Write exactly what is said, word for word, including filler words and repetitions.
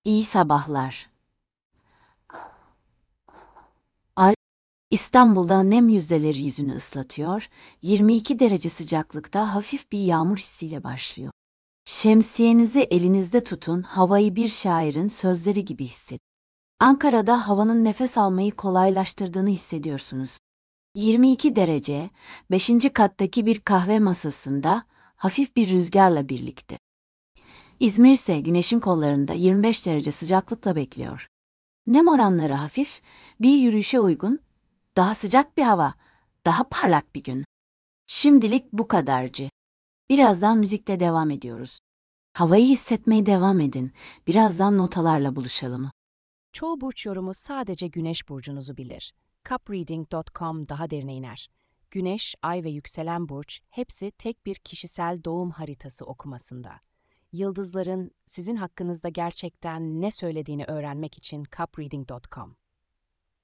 İyi sabahlar. Ar İstanbul'da nem yüzdeleri yüzünü ıslatıyor, yirmi iki derece sıcaklıkta hafif bir yağmur hissiyle başlıyor. Şemsiyenizi elinizde tutun, havayı bir şairin sözleri gibi hissedin. Ankara'da havanın nefes almayı kolaylaştırdığını hissediyorsunuz. yirmi iki derece, beşinci kattaki bir kahve masasında hafif bir rüzgarla birlikte. İzmir ise güneşin kollarında yirmi beş derece sıcaklıkla bekliyor. Nem oranları hafif, bir yürüyüşe uygun, daha sıcak bir hava, daha parlak bir gün. Şimdilik bu kadarcı. Birazdan müzikle devam ediyoruz. Havayı hissetmeye devam edin. Birazdan notalarla buluşalım. Çoğu burç yorumu sadece Güneş burcunuzu bilir. cupreading nokta com daha derine iner. Güneş, Ay ve yükselen burç hepsi tek bir kişisel doğum haritası okumasında. Yıldızların sizin hakkınızda gerçekten ne söylediğini öğrenmek için cupreading nokta com.